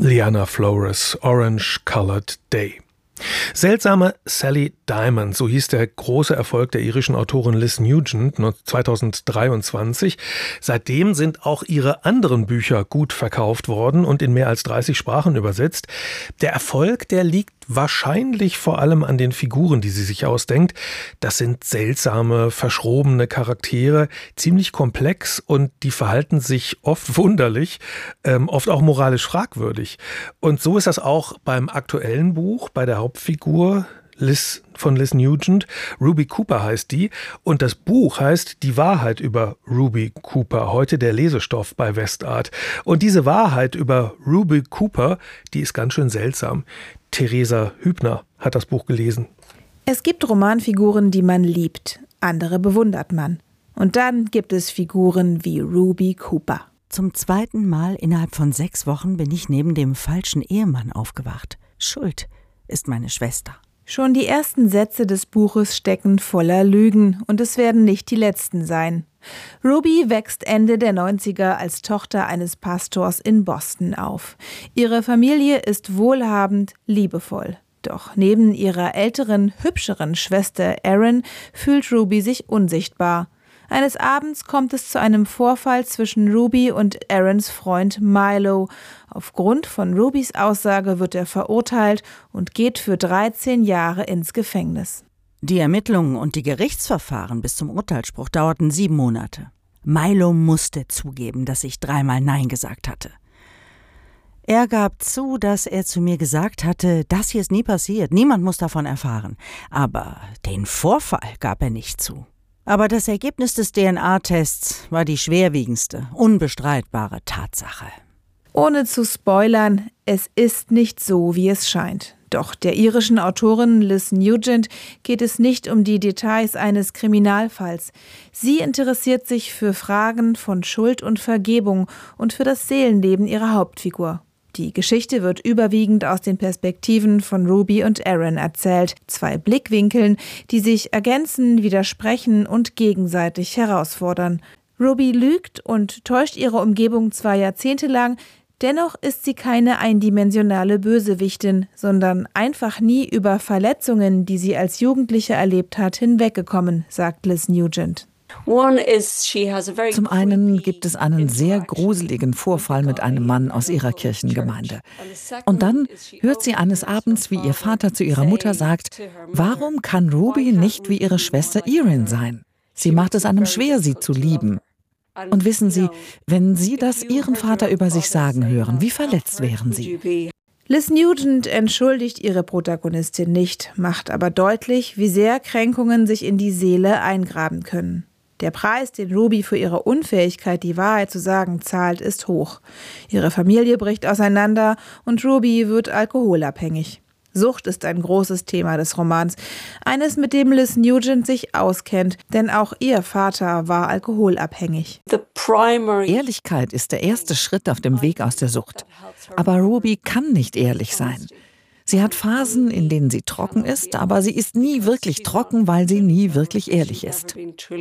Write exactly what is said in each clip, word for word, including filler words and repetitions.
Liana Flores, Orange Colored Day. Seltsame Sally Diamond, so hieß der große Erfolg der irischen Autorin Liz Nugent zweitausenddreiundzwanzig. Seitdem sind auch ihre anderen Bücher gut verkauft worden und in mehr als dreißig Sprachen übersetzt. Der Erfolg, der liegt wahrscheinlich vor allem an den Figuren, die sie sich ausdenkt. Das sind seltsame, verschrobene Charaktere, ziemlich komplex und die verhalten sich oft wunderlich, ähm, oft auch moralisch fragwürdig. Und so ist das auch beim aktuellen Buch, bei der Hauptfigur Liz, von Liz Nugent. Ruby Cooper heißt die. Und das Buch heißt Die Wahrheit über Ruby Cooper. Heute der Lesestoff bei Westart. Und diese Wahrheit über Ruby Cooper, die ist ganz schön seltsam. Theresa Hübner hat das Buch gelesen. Es gibt Romanfiguren, die man liebt. Andere bewundert man. Und dann gibt es Figuren wie Ruby Cooper. Zum zweiten Mal innerhalb von sechs Wochen bin ich neben dem falschen Ehemann aufgewacht. Schuld ist meine Schwester. Schon die ersten Sätze des Buches stecken voller Lügen und es werden nicht die letzten sein. Ruby wächst Ende der neunziger als Tochter eines Pastors in Boston auf. Ihre Familie ist wohlhabend, liebevoll. Doch neben ihrer älteren, hübscheren Schwester Erin fühlt Ruby sich unsichtbar. Eines Abends kommt es zu einem Vorfall zwischen Ruby und Erins Freund Milo. Aufgrund von Rubys Aussage wird er verurteilt und geht für dreizehn Jahre ins Gefängnis. Die Ermittlungen und die Gerichtsverfahren bis zum Urteilsspruch dauerten sieben Monate. Milo musste zugeben, dass ich dreimal Nein gesagt hatte. Er gab zu, dass er zu mir gesagt hatte, das hier ist nie passiert, niemand muss davon erfahren. Aber den Vorfall gab er nicht zu. Aber das Ergebnis des D N A-Tests war die schwerwiegendste, unbestreitbare Tatsache. Ohne zu spoilern, es ist nicht so, wie es scheint. Doch der irischen Autorin Liz Nugent geht es nicht um die Details eines Kriminalfalls. Sie interessiert sich für Fragen von Schuld und Vergebung und für das Seelenleben ihrer Hauptfigur. Die Geschichte wird überwiegend aus den Perspektiven von Ruby und Erin erzählt. Zwei Blickwinkeln, die sich ergänzen, widersprechen und gegenseitig herausfordern. Ruby lügt und täuscht ihre Umgebung zwar jahrzehntelang, dennoch ist sie keine eindimensionale Bösewichtin, sondern einfach nie über Verletzungen, die sie als Jugendliche erlebt hat, hinweggekommen, sagt Liz Nugent. Zum einen gibt es einen sehr gruseligen Vorfall mit einem Mann aus ihrer Kirchengemeinde. Und dann hört sie eines Abends, wie ihr Vater zu ihrer Mutter sagt, warum kann Ruby nicht wie ihre Schwester Erin sein? Sie macht es einem schwer, sie zu lieben. Und wissen Sie, wenn Sie das Ihren Vater über sich sagen hören, wie verletzt wären Sie? Liz Nugent entschuldigt ihre Protagonistin nicht, macht aber deutlich, wie sehr Kränkungen sich in die Seele eingraben können. Der Preis, den Ruby für ihre Unfähigkeit, die Wahrheit zu sagen, zahlt, ist hoch. Ihre Familie bricht auseinander und Ruby wird alkoholabhängig. Sucht ist ein großes Thema des Romans, eines, mit dem Liz Nugent sich auskennt, denn auch ihr Vater war alkoholabhängig. Ehrlichkeit ist der erste Schritt auf dem Weg aus der Sucht. Aber Ruby kann nicht ehrlich sein. Sie hat Phasen, in denen sie trocken ist, aber sie ist nie wirklich trocken, weil sie nie wirklich ehrlich ist.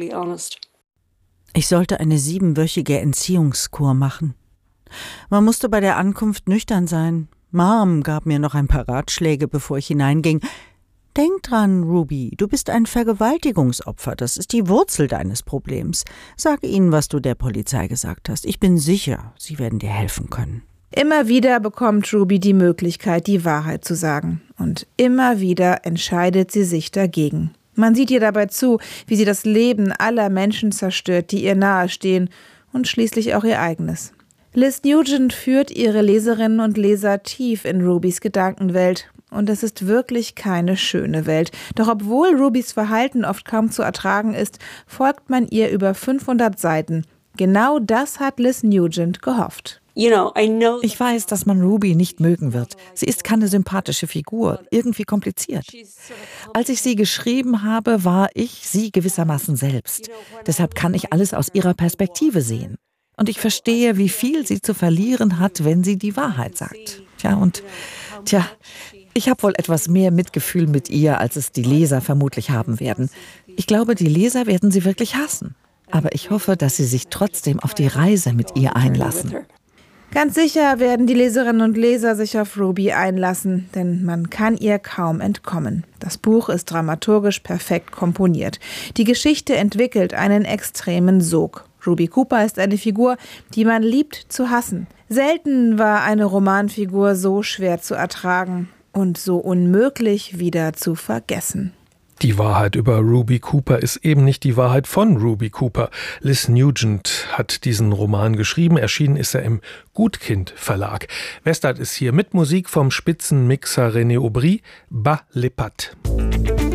Ich sollte eine siebenwöchige Entziehungskur machen. Man musste bei der Ankunft nüchtern sein. Mom gab mir noch ein paar Ratschläge, bevor ich hineinging. Denk dran, Ruby, du bist ein Vergewaltigungsopfer. Das ist die Wurzel deines Problems. Sag ihnen, was du der Polizei gesagt hast. Ich bin sicher, sie werden dir helfen können. Immer wieder bekommt Ruby die Möglichkeit, die Wahrheit zu sagen. Und immer wieder entscheidet sie sich dagegen. Man sieht ihr dabei zu, wie sie das Leben aller Menschen zerstört, die ihr nahestehen und schließlich auch ihr eigenes. Liz Nugent führt ihre Leserinnen und Leser tief in Rubys Gedankenwelt. Und es ist wirklich keine schöne Welt. Doch obwohl Rubys Verhalten oft kaum zu ertragen ist, folgt man ihr über fünfhundert Seiten. Genau das hat Liz Nugent gehofft. Ich weiß, dass man Ruby nicht mögen wird. Sie ist keine sympathische Figur, irgendwie kompliziert. Als ich sie geschrieben habe, war ich sie gewissermaßen selbst. Deshalb kann ich alles aus ihrer Perspektive sehen. Und ich verstehe, wie viel sie zu verlieren hat, wenn sie die Wahrheit sagt. Tja, und tja, ich habe wohl etwas mehr Mitgefühl mit ihr, als es die Leser vermutlich haben werden. Ich glaube, die Leser werden sie wirklich hassen. Aber ich hoffe, dass sie sich trotzdem auf die Reise mit ihr einlassen. Ganz sicher werden die Leserinnen und Leser sich auf Ruby einlassen, denn man kann ihr kaum entkommen. Das Buch ist dramaturgisch perfekt komponiert. Die Geschichte entwickelt einen extremen Sog. Ruby Cooper ist eine Figur, die man liebt zu hassen. Selten war eine Romanfigur so schwer zu ertragen und so unmöglich wieder zu vergessen. Die Wahrheit über Ruby Cooper ist eben nicht die Wahrheit von Ruby Cooper. Liz Nugent hat diesen Roman geschrieben. Erschienen ist er im Gutkind Verlag. Westart ist hier mit Musik vom Spitzenmixer René Aubry. Bas les pattes.